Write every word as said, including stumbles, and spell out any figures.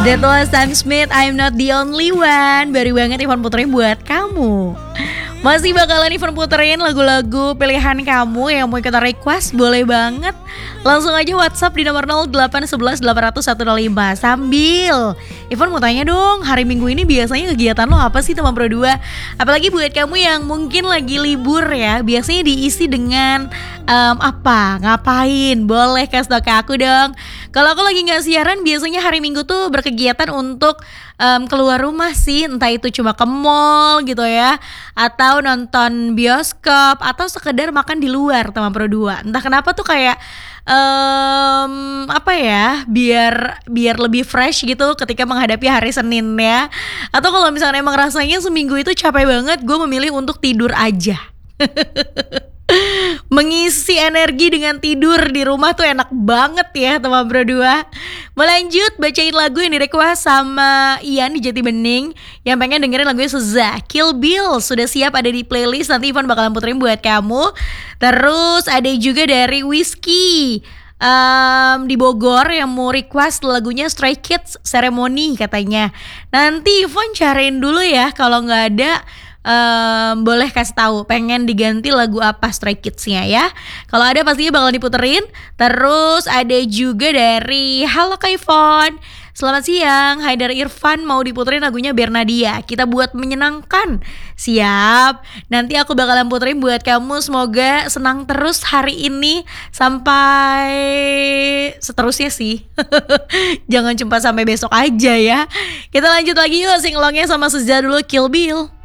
That was Sam Smith, I'm Not The Only One. Baru banget Ivan puterin buat kamu. Masih bakalan Ivan puterin lagu-lagu pilihan kamu yang mau ikutan request, boleh banget. Langsung aja WhatsApp di nomor nol delapan satu satu delapan nol nol satu nol lima. Sambil Ivan mau tanya dong, hari Minggu ini biasanya kegiatan lo apa sih teman Pro dua? Apalagi buat kamu yang mungkin lagi libur ya, biasanya diisi dengan um, apa, ngapain? Boleh kasih tau ke aku dong. Kalau aku lagi gak siaran, biasanya hari Minggu tuh berkegiatan untuk um, keluar rumah sih. Entah itu cuma ke mall gitu ya, atau nonton bioskop, atau sekedar makan di luar teman Pro dua. Entah kenapa tuh kayak um, apa ya, biar biar lebih fresh gitu ketika menghadapi hari Senin ya. Atau kalau misalnya emang rasanya seminggu itu capek banget, gue memilih untuk tidur aja. Mengisi energi dengan tidur di rumah tuh enak banget ya teman Pro dua. Melanjut bacain lagu yang di-request sama Ian di Jati Bening, yang pengen dengerin lagunya Seza, Kill Bill. Sudah siap ada di playlist, nanti Ivan bakalan puterin buat kamu. Terus ada juga dari Whiskey um, di Bogor yang mau request lagunya Stray Kids, Ceremony katanya. Nanti Ivan cariin dulu ya, kalau gak ada Um, boleh kasih tahu pengen diganti lagu apa Stray Kids-nya ya. Kalau ada pastinya bakal diputerin. Terus ada juga dari Halo Kaifon, selamat siang, Haidar Irfan mau diputerin lagunya Bernadia, Kita Buat Menyenangkan. Siap, nanti aku bakalan puterin buat kamu. Semoga senang terus hari ini sampai seterusnya sih. Jangan cuma sampai besok aja ya. Kita lanjut lagi yuk, singlongnya sama Seza dulu, Kill Bill.